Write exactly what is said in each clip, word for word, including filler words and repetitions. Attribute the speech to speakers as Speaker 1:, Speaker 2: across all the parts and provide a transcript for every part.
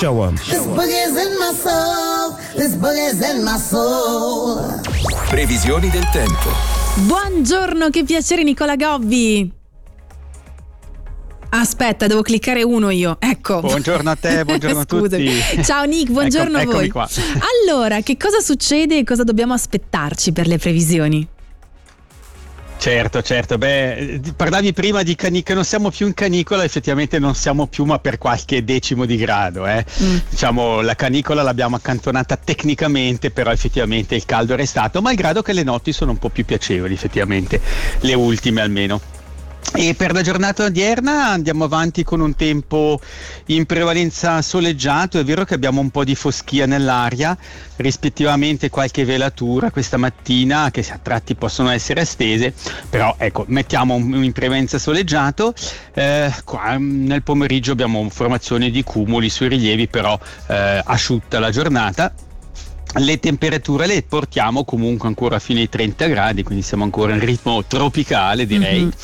Speaker 1: Shower.
Speaker 2: This boogie's in my soul. This boogie's in my soul.
Speaker 3: Previsioni del tempo.
Speaker 4: Buongiorno, che piacere Nicola Gobbi. Aspetta, devo cliccare uno io. Ecco.
Speaker 5: Buongiorno a te, buongiorno a tutti.
Speaker 4: Ciao Nick, buongiorno
Speaker 5: ecco,
Speaker 4: a voi.
Speaker 5: Qua.
Speaker 4: Allora, che cosa succede e cosa dobbiamo aspettarci per le previsioni?
Speaker 5: Certo, certo. Beh, parlavi prima di cani- che non siamo più in canicola, effettivamente non siamo più, ma per qualche decimo di grado. Eh. Mm. Diciamo, la canicola l'abbiamo accantonata tecnicamente, però effettivamente il caldo è restato, malgrado che le notti sono un po' più piacevoli, effettivamente, le ultime almeno. E per la giornata odierna andiamo avanti con un tempo in prevalenza soleggiato. È vero che abbiamo un po' di foschia nell'aria, rispettivamente qualche velatura questa mattina che a tratti possono essere estese, però ecco, mettiamo un, in prevalenza soleggiato. Eh, qua, nel pomeriggio abbiamo formazione di cumuli sui rilievi, però eh, asciutta la giornata. Le temperature le portiamo comunque ancora fino ai trenta gradi, quindi siamo ancora in ritmo tropicale, direi. Mm-hmm.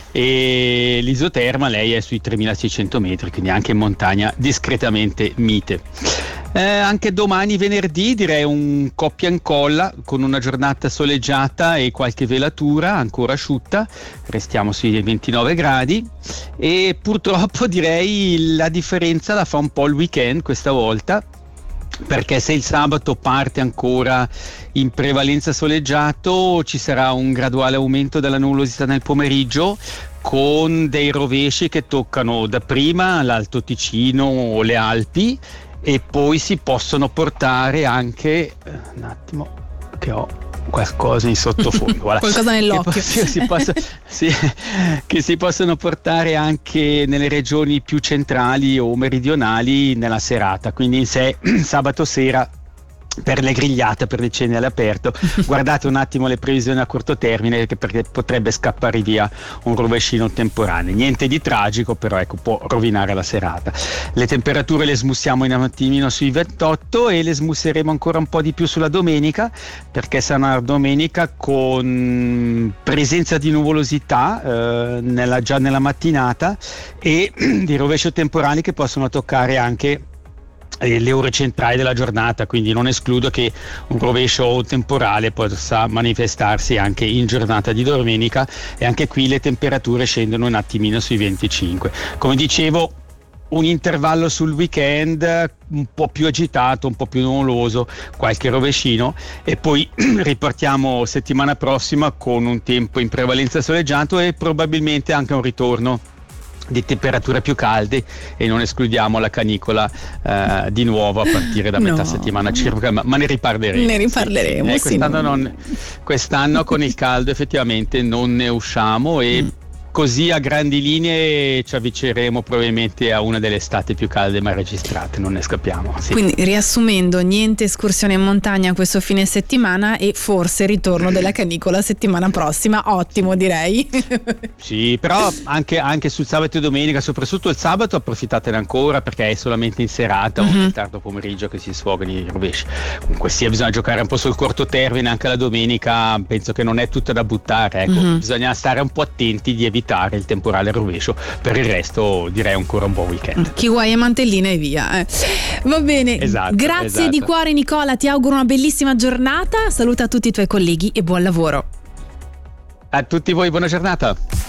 Speaker 5: E l'isoterma lei è sui tremilaseicento metri, quindi anche in montagna discretamente mite. Eh, anche domani venerdì direi un coppia e incolla con una giornata soleggiata e qualche velatura ancora asciutta, restiamo sui ventinove gradi e purtroppo direi la differenza la fa un po' il weekend questa volta, perché se il sabato parte ancora in prevalenza soleggiato ci sarà un graduale aumento della nuvolosità nel pomeriggio, con dei rovesci che toccano dapprima l'Alto Ticino o le Alpi e poi si possono portare anche un attimo che ho qualcosa in sottofondo voilà.
Speaker 4: Qualcosa nell'occhio
Speaker 5: che, si, si possa, sì, che si possono portare anche nelle regioni più centrali o meridionali nella serata, quindi in sé sabato sera per le grigliate, per le cene all'aperto guardate un attimo le previsioni a corto termine, perché potrebbe scappare via un rovescino temporaneo, niente di tragico, però ecco, può rovinare la serata. Le temperature le smussiamo in attimino sui ventotto e le smusseremo ancora un po' di più sulla domenica, perché sarà una domenica con presenza di nuvolosità eh, nella, già nella mattinata e di rovescio temporali che possono toccare anche le ore centrali della giornata, quindi non escludo che un rovescio temporale possa manifestarsi anche in giornata di domenica, e anche qui le temperature scendono un attimino sui venticinque. Come dicevo, un intervallo sul weekend un po' più agitato, un po' più nuvoloso, qualche rovescino, e poi ripartiamo settimana prossima con un tempo in prevalenza soleggiato e probabilmente anche un ritorno di temperature più calde, e non escludiamo la canicola eh, di nuovo a partire da metà no. settimana circa, ma, ma ne riparleremo.
Speaker 4: Ne riparleremo,
Speaker 5: sì,
Speaker 4: sì.
Speaker 5: Eh, quest'anno,
Speaker 4: sì,
Speaker 5: non, quest'anno con il caldo effettivamente non ne usciamo e mm. così a grandi linee ci avvicineremo probabilmente a una delle estate più calde mai registrate, non ne scappiamo. Sì.
Speaker 4: Quindi riassumendo, niente escursione in montagna questo fine settimana e forse ritorno della canicola settimana prossima, ottimo direi.
Speaker 5: Sì, però anche, anche sul sabato e domenica, soprattutto il sabato approfittatene ancora, perché è solamente in serata o mm-hmm. nel tardo pomeriggio che si sfogano i rovesci. Comunque sia, bisogna giocare un po' sul corto termine, anche la domenica penso che non è tutta da buttare, ecco. Mm-hmm. Bisogna stare un po' attenti di evitare il temporale rovescio, per il resto direi ancora un buon weekend.
Speaker 4: Chi guai e mantellina e via eh. Va bene,
Speaker 5: esatto,
Speaker 4: grazie
Speaker 5: esatto.
Speaker 4: di cuore Nicola, ti auguro una bellissima giornata, saluta tutti i tuoi colleghi e buon lavoro.
Speaker 5: A tutti voi buona giornata.